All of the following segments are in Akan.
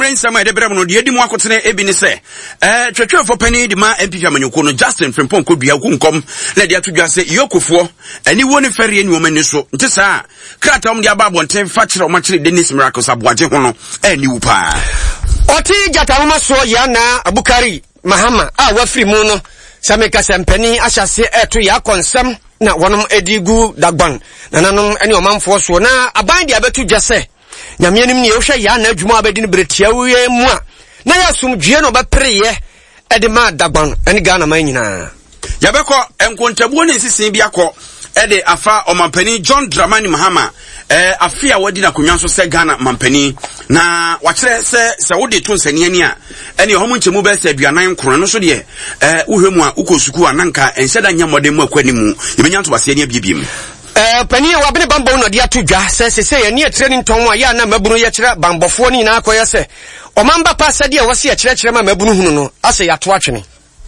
Enyumren sama de brem no de edi mu akotene ebi ne se twetwefo pani di ma MPP amanyoko no Justin Frimpong kodua kunkom na de atodwa se yokofo ani woni fere ani womani so nte saa krata om de aba bonten fa kire o ma kire Dennis Miracles aboaje ho no ani wu pa oti jataruma so ya na Abukari Mahama a wafiri mu no sameka sempani ahyase eto ya konsam na wonom edigu dagban nananom ene omanfo so na aban de abetu dwase nyamenim ne yohwe ya na adwuma abedi ne bretia wiye mu a na ya sumdue no bepreye ede ma dagban ene Ghana man nyina yabeko enkontabuo ne sisi bi akọ ede afa omampani John Dramani Mahama afia wadi na konwa so se Ghana mampani na wakire se wode to nsani ani a ene homo nchemu be se aduanan kron no so de uhwemu a ukosuku ananka enhyeda nyamode mu akwanimu yebenya to base ani abibiem pani wa bene bambo no de atodwa se ye ne training ton wa ya na mabunu ye kire bambofo ni na akoye se omamba pa sade e wose ye kire ma mabunu hunu no ase ya to atwene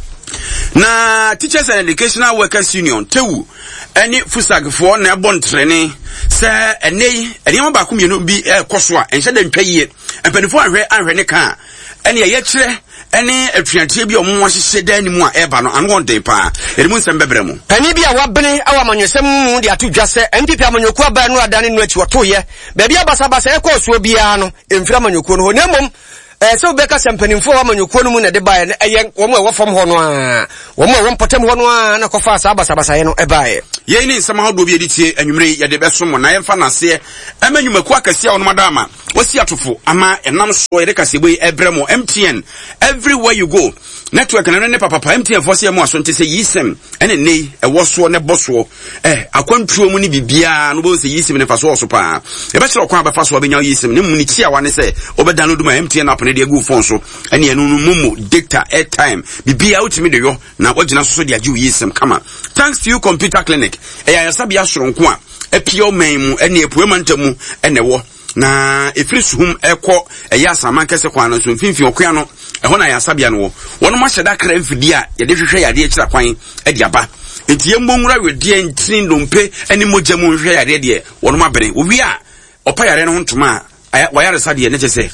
na Teachers and Educational Workers Union tewu eni fusagfo na ebon training se enei eniam ba kumienu bi koso a enhyeda ntwaye empanifo ahwe ne ka eni ye kire eni atuatie bi omo hyehyɛ dan mu a eba no anu onde pa edimu nsem bebremu pani bi a wabene awa manyesem mu de atodwa se MPP amanyoku aba no adane no achi wotoye ba bia basabasa e koso bia no emfira amanyoku no ho nemom so beka sempanimfo amanyoku no mu na de bae na eye wo mo fam ho no a wo mo wompotem ho no a na kofa sabasabasa ye no e bae ye ni nsem ha do bi editie anwumre ye de beso mo na ye fa na se amanyumaku akase a wono madama wasi atofo ama enam so ye de kasebo ebremo MTN everywhere you go network na ne papa MTN for se mo aso nte se yisem ene nei ewoso ne boso akwantuo mu ni bibia no bo se yisem ne faso so pa e be kire kwa ba faso be nya yisem ne mu ni chia wa ne se obedan do ma MTN app ne de go phone so ene enu no mumu data airtime bibia utimi de yo na ogina so de agi yisem kama thanks to you computer clinic ya sabia soronko a epio man mu ene epuema ntamu ene wo na efiri suhum ekọ eya saman kese kwa no so mfimfi okua no eho na ya sabia no wono ma hyeda kra mfidi a ye de hwehwe yade e kira kwan e de aba enti emmongura wedie ntin ndompe ene mogya mu hwehwe yade de wono ma bere owi a opa yare no ntoma wayare sade ne chese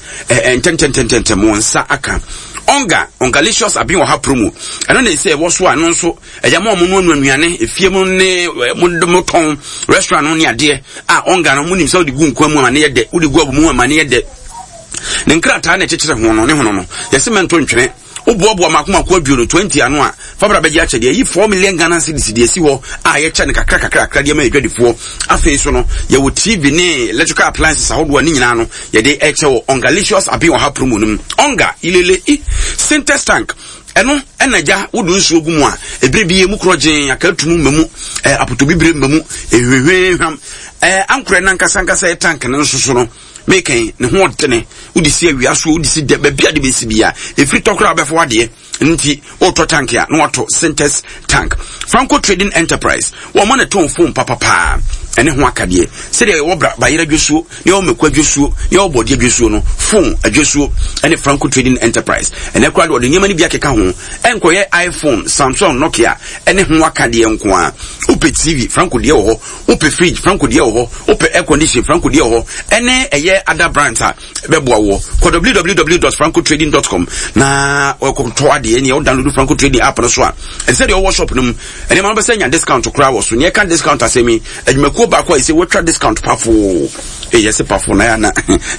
enten mo nsa aka ongalicious abin wa ha promo eno na ise wo so anu so eyama mo no anuane efie mu ne mo ton restaurant no ne ade onga no mo nim so de gu nkwa mu ma ne yede udi gu abu ma ne yede ne nkrata na chechire ho no ne ho no yesi mento ntwene obuobuo makoma kwa biuro 20 anu a fabra beji achede yi 4 million Ghana cedis de esi wo ye cha ne kakra de ma edwadifo afei so no ye wo TV ne electrical appliances ahodo ani nyina no ye de eche wo ongalicious abi wo ha promo num onga ilele Sintex tank eno enaja wudu nsu ogumu a ebire bi emu krogen akatumu memu apotobibire memu ehwehwe hwam ankure nankasa tank ne nsusu no meken ne ho odene udisi awia so udisi de bia de besibia efri tokra abefo ade nti auto tank ya no auto Sintex tank Franco Trading Enterprise wo mo ne ton phone papa ene ho akade se de wo bra bayira dwosuo ne wo mekwa dwosuo ne wo bode dwosuo no phone adwosuo ene Franco Trading Enterprise ene kwa de nyema ni bia keka ho enkoye iPhone Samsung Nokia ene ho akade enko a upe TV Franco de wo upe fridge Franco de wo upe air condition Franco de wo ene eye other brands a beboa wo ko www.francotrading.com na ko to ade ene o download Franco Trading app no so a ese de wo shop no mu ene ma be senya discount to kra wo so ne kan discount asemi adwumaku ba kwa ise we try discount pafo yes pafo na ya na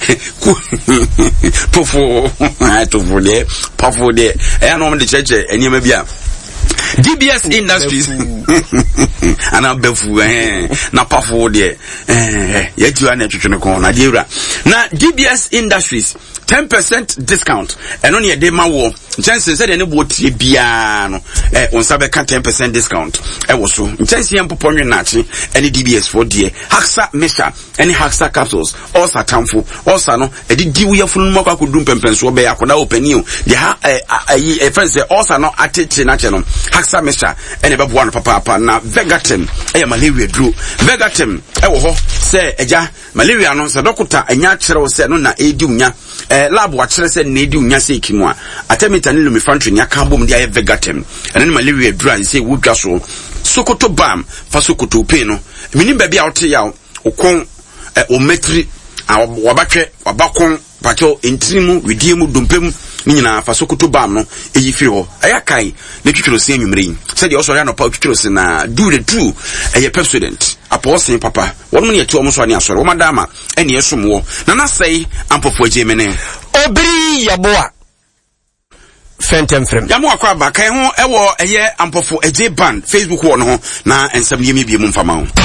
pafo de pafo de no mo de cheche enima bia DBS Industries ana befu na pafo de ya jiwa na twetwe ko na diura na DBS Industries 10% discount eno ne de ma wo chance say de ne bo tie bia no onsa be ka 10% discount wo so chance yem popo nwe na achi ene DBS for die Haxa Mesha ene Haxa capsules also tamfo also no edi diwu yafunu mo kwa kodum pempenso be yakoda opani o de ha friends also no ateche na che no Haxa Mesha ene be bo no papa na Vegatem malaria dro Vegatem wo ho se eja malaria no se dokota anya kire wo se no na edi unya lab wa kire se na edi unya se kimu a atemita ne lumi fantry nya ka bom dia ye Vegatem ene malaria dro se wudwa so Sokoto bam fa Sokoto pe no mini ba bia wote ya okon o metri wabatwe wabakon pacho intrimu widiemu dompem ni nyina fasokoto bam no eyi firi ho ayakai na twitwiro se anwumre se de osori anopa twitwiro se na do the true eye president aposin papa wonu ne yeto omso ani asori wo madama ene yesomwo na sei ampofo agemene obiri yaboa fentem frem yamo akwa ba kan ho ewo eye ampofo age band Facebook wo no ho na ensam yemi bi mu mfama ho